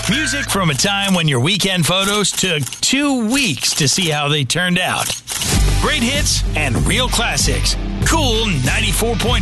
Music from a time when your weekend photos took 2 weeks to see how they turned out. Great hits and real classics. Cool 94.5.